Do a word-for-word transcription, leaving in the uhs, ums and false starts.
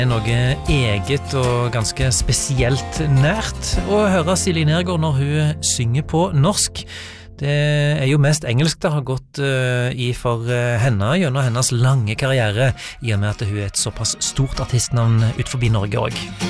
Det er noe eget og ganske spesielt nært å høre Silje Nergård når hun synger på norsk. Det er jo mest engelsk det har gått uh, i for uh, henne gjennom hennes lange karriere, i og med at hun er et såpass stort artistnavn ut forbi Norge også.